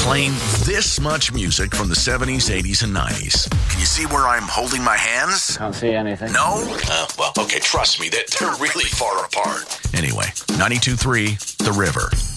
playing this much music from the 70s, 80s, and 90s. Can you see where I'm holding my hands? Can't see anything. No? Well, okay, trust me, they're really far apart. Anyway, 92.3, The River.